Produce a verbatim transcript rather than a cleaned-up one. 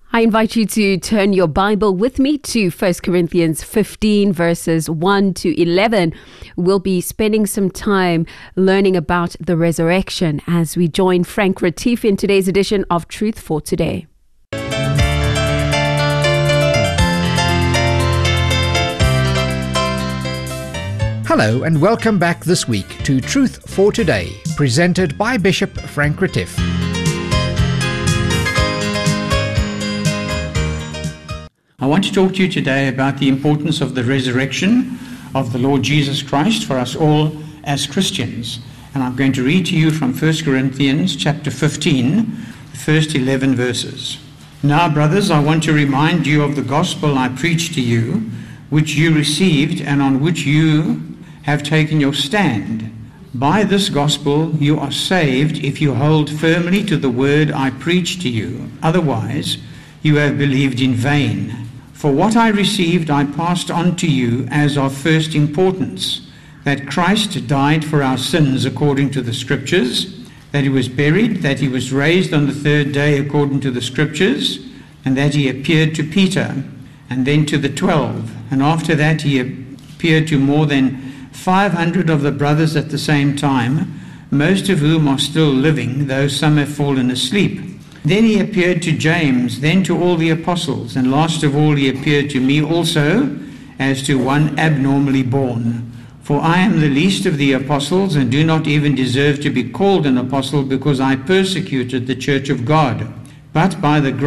I invite you to turn your Bible with me to First Corinthians fifteen, verses one to eleven. We'll be spending some time learning about the resurrection as we join Frank Retief in today's edition of Truth for Today. Hello and welcome back this week to Truth for Today, presented by Bishop Frank Retief. I want to talk to you today about the importance of the resurrection of the Lord Jesus Christ for us all as Christians. And I'm going to read to you from First Corinthians chapter fifteen, the first eleven verses. Now, brothers, I want to remind you of the gospel I preached to you, which you received and on which you have taken your stand. By this gospel you are saved if you hold firmly to the word I preached to you. Otherwise, you have believed in vain. For what I received I passed on to you as of first importance, that Christ died for our sins according to the Scriptures, that he was buried, that he was raised on the third day according to the Scriptures, and that he appeared to Peter, and then to the twelve. And after that he appeared to more than five hundred of the brothers at the same time, most of whom are still living, though some have fallen asleep. Then he appeared to James, then to all the apostles, and last of all he appeared to me also, as to one abnormally born. For I am the least of the apostles, and do not even deserve to be called an apostle, because I persecuted the church of God. But by the grace